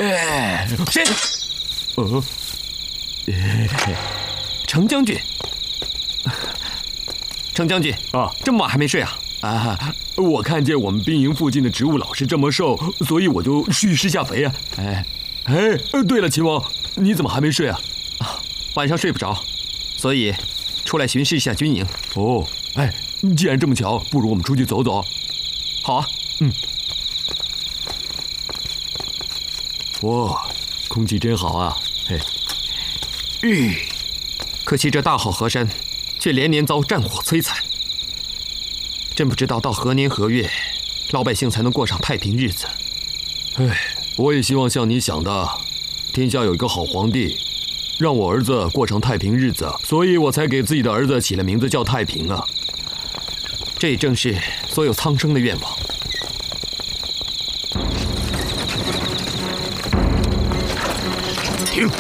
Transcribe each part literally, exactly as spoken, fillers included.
哎，谁？哦，程将军，程将军啊，这么晚还没睡啊？啊，我看见我们兵营附近的植物老是这么瘦，所以我就蓄势下肥啊。哎，哎，对了，秦王，你怎么还没睡啊？啊，晚上睡不着，所以出来巡视一下军营。哦，哎，既然这么巧，不如我们出去走走。好啊，嗯。哇，空气真好啊！嘿，吁，可惜这大好河山，却连年遭战火摧残。真不知道到何年何月，老百姓才能过上太平日子。唉，我也希望像你想的，天下有一个好皇帝，让我儿子过上太平日子，所以我才给自己的儿子起了名字叫太平啊。这也正是所有苍生的愿望。停！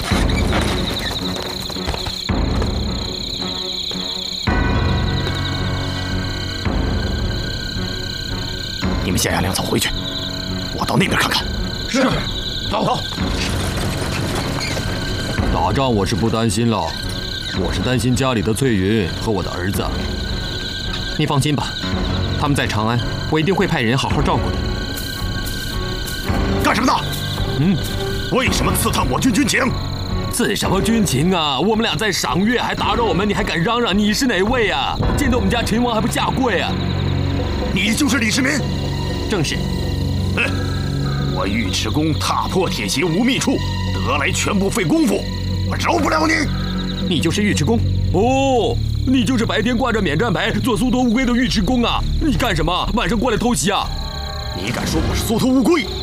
你们下压粮草回去，我到那边看看。是，走。走。打仗我是不担心了，我是担心家里的翠云和我的儿子。你放心吧，他们在长安，我一定会派人好好照顾你。 干什么的？嗯，为什么刺探我军军情？ 刺什么军情啊？我们俩在赏月，还打扰我们，你还敢嚷嚷？你是哪位啊？见到我们家秦王还不下跪啊？ 你就是李世民？ 正是。 哼，我尉迟恭踏破铁鞋无觅处，得来全不费功夫，我饶不了你。 你就是尉迟恭？哦，你就是白天挂着免战牌做缩头乌龟的尉迟恭啊？你干什么？晚上过来偷袭啊？ 你敢说我是缩头乌龟？